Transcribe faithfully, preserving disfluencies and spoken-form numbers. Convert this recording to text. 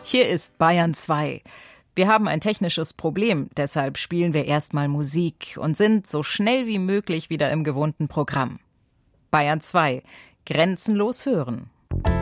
Hier ist Bayern zwei. Wir haben ein technisches Problem, deshalb spielen wir erstmal Musik und sind so schnell wie möglich wieder im gewohnten Programm. Bayern zwei. Grenzenlos hören.